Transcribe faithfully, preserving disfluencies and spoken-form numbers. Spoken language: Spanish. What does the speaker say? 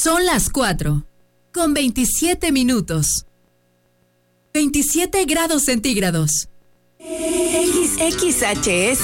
Son las cuatro, con veintisiete minutos. veintisiete grados centígrados. X X H S